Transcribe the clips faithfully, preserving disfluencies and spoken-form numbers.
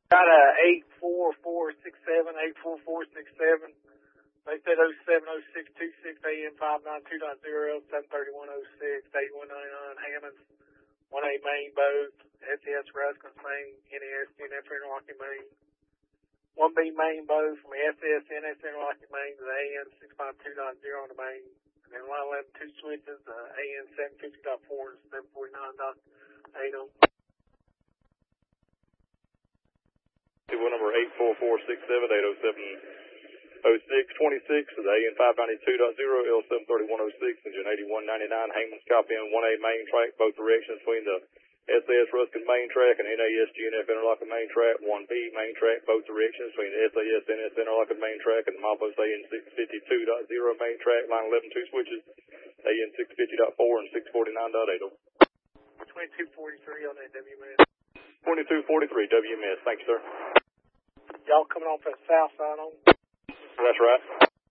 Got a eight four four six seven, eight four four six seven. They said oh seven oh six two six A M five nine two dot zero, seven thirty-one oh six, eight one nine nine Hammonds, one A main boat, S E S Ruskin main, N A S N F interlocking main, one B main boat from the S E S N S interlocking main to the A N six five two dot zero on the main, and then line eleven two switches, uh, A N seven fifty dot four and seven forty-nine dot eight on. Well, number eight four four six seven, eight oh seven oh six twenty-six is A N five ninety-two dot zero, L seven thirty-one oh six, engine eighty-one ninety-nine, Hammonds copying one A main track, both directions between the S A S Ruskin main track and N A S G N F interlocking main track, one B main track, both directions between the S A S N S interlocking main track and the Malpos A N six fifty-two dot zero main track, line eleven two switches, A N six fifty dot four and six forty-nine dot eight. twenty-two forty-three on that W M S. twenty-two forty-three W M S, thank you, sir. Y'all coming off that south side on? That's right.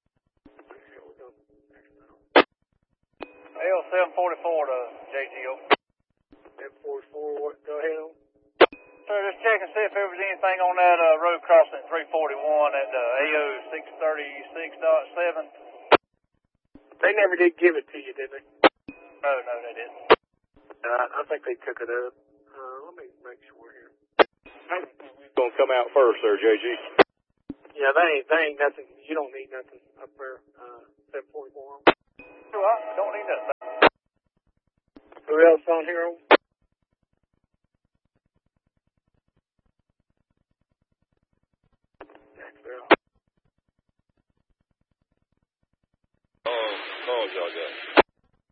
L seven forty-four to J T O. seven forty-four, what, go ahead on? Sir, just check and see if there was anything on that uh, road crossing three forty-one at uh, A O six thirty-six dot seven. They never did give it to you, did they? No, no, they didn't. Uh, I think they took it up. Uh, let me make sure here. Going to come out first, sir, J G. Yeah, they ain't, they ain't nothing. You don't need nothing up there, uh, seven forty-four. Well, don't need nothing. Who else on here?